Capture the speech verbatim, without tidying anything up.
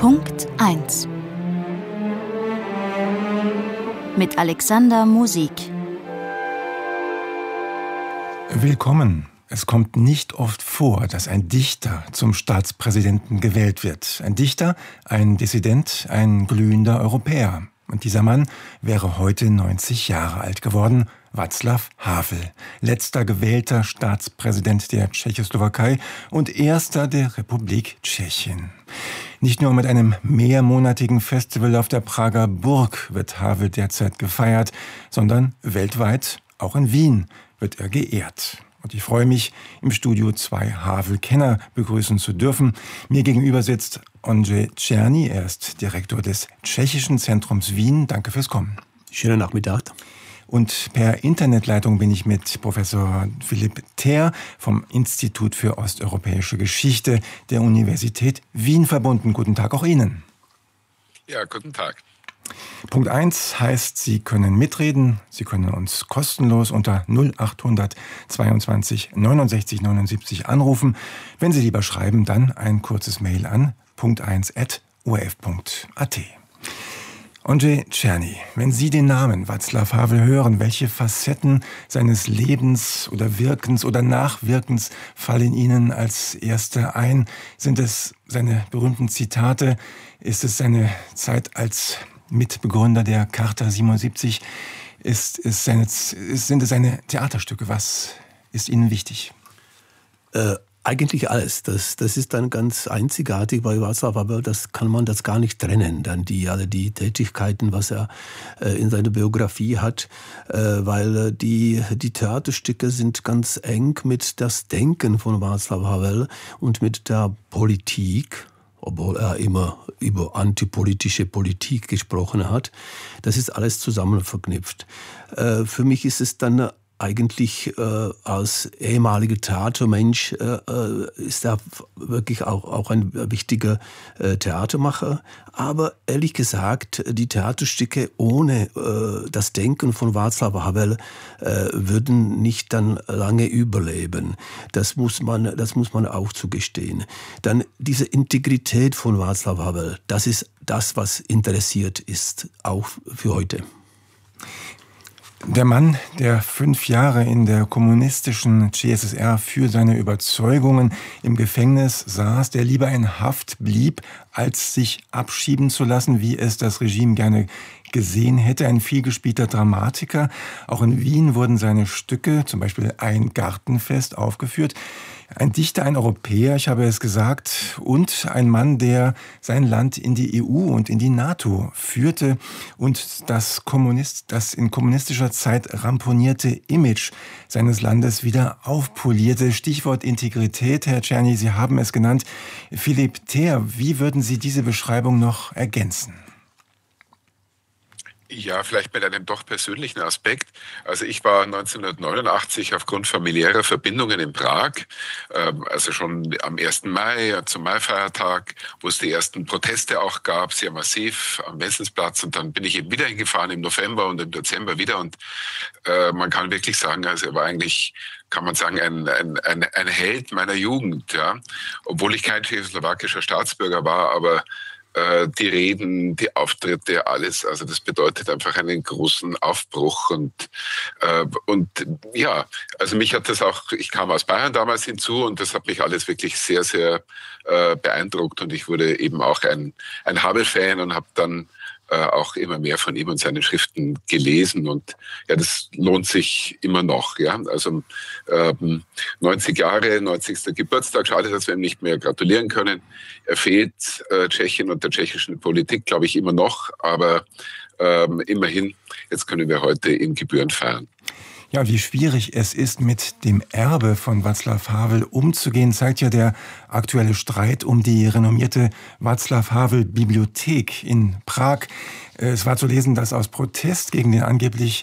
Punkt eins mit Alexander Musik. Willkommen. Es kommt nicht oft vor, dass ein Dichter zum Staatspräsidenten gewählt wird. Ein Dichter, ein Dissident, ein glühender Europäer. Und dieser Mann wäre heute neunzig Jahre alt geworden. Václav Havel, letzter gewählter Staatspräsident der Tschechoslowakei und erster der Republik Tschechien. Nicht nur mit einem mehrmonatigen Festival auf der Prager Burg wird Havel derzeit gefeiert, sondern weltweit, auch in Wien, wird er geehrt. Und ich freue mich, im Studio zwei Havel-Kenner begrüßen zu dürfen. Mir gegenüber sitzt Ondřej Černý, er ist Direktor des Tschechischen Zentrums Wien. Danke fürs Kommen. Schönen Nachmittag. Und per Internetleitung bin ich mit Professor Philipp Theer vom Institut für Osteuropäische Geschichte der Universität Wien verbunden. Guten Tag auch Ihnen. Ja, guten Tag. Punkt eins heißt, Sie können mitreden. Sie können uns kostenlos unter null achthundert zweiundzwanzig neunundsechzig neunundsiebzig anrufen. Wenn Sie lieber schreiben, dann ein kurzes Mail an punkt eins at o r f punkt a t. Ondřej Černý, wenn Sie den Namen Václav Havel hören, welche Facetten seines Lebens oder Wirkens oder Nachwirkens fallen Ihnen als erste ein? Sind es seine berühmten Zitate? Ist es seine Zeit als Mitbegründer der Charta siebenundsiebzig? Ist, ist seine, ist, sind es seine Theaterstücke? Was ist Ihnen wichtig? Äh, eigentlich alles. Das, das ist dann ganz einzigartig bei Václav Havel. Das kann man das gar nicht trennen. Dann die, alle die Tätigkeiten, was er äh, in seiner Biografie hat, äh, weil äh, die, die Theaterstücke sind ganz eng mit das Denken von Václav Havel und mit der Politik, obwohl er immer über antipolitische Politik gesprochen hat. Das ist alles zusammen verknüpft. Äh, für mich ist es dann eigentlich äh, als ehemaliger Theatermensch äh, ist er wirklich auch, auch ein wichtiger äh, Theatermacher. Aber ehrlich gesagt, die Theaterstücke ohne äh, das Denken von Václav Havel äh, würden nicht dann lange überleben. Das muss man, das muss man auch zugestehen. Dann diese Integrität von Václav Havel, das ist das, was interessiert ist, auch für heute. Der Mann, der fünf Jahre in der kommunistischen C S S R für seine Überzeugungen im Gefängnis saß, der lieber in Haft blieb, als sich abschieben zu lassen, wie es das Regime gerne gesehen hätte. Ein vielgespielter Dramatiker. Auch in Wien wurden seine Stücke, zum Beispiel Ein Gartenfest, aufgeführt. Ein Dichter, ein Europäer, ich habe es gesagt, und ein Mann, der sein Land in die E U und in die NATO führte und das, Kommunist, das in kommunistischer Zeit ramponierte Image seines Landes wieder aufpolierte. Stichwort Integrität, Herr Černý, Sie haben es genannt. Philipp Theer, wie würden Sie diese Beschreibung noch ergänzen? Ja, vielleicht mit einem doch persönlichen Aspekt. Also ich war neunzehnhundertneunundachtzig aufgrund familiärer Verbindungen in Prag, also schon am ersten Mai, zum Maifeiertag, wo es die ersten Proteste auch gab, sehr massiv am Wenzelsplatz. Und dann bin ich eben wieder hingefahren im November und im Dezember wieder. Und äh, man kann wirklich sagen, also er war eigentlich, kann man sagen, ein, ein, ein, ein Held meiner Jugend, ja. Obwohl ich kein tschechoslowakischer Staatsbürger war, aber die Reden, die Auftritte, alles. Also das bedeutet einfach einen großen Aufbruch. Und, äh, und ja, also mich hat das auch, ich kam aus Bayern damals hinzu und das hat mich alles wirklich sehr, sehr äh, beeindruckt. Und ich wurde eben auch ein, ein Havel-Fan und habe dann auch immer mehr von ihm und seinen Schriften gelesen und ja, das lohnt sich immer noch. Ja, also ähm, neunzig Jahre, neunzigster Geburtstag. Schade, dass wir ihm nicht mehr gratulieren können. Er fehlt äh, Tschechien und der tschechischen Politik, glaube ich, immer noch. Aber ähm, immerhin, jetzt können wir heute ihm Gebühren feiern. Ja, wie schwierig es ist, mit dem Erbe von Václav Havel umzugehen, zeigt ja der aktuelle Streit um die renommierte Václav Havel Bibliothek in Prag. Es war zu lesen, dass aus Protest gegen den angeblich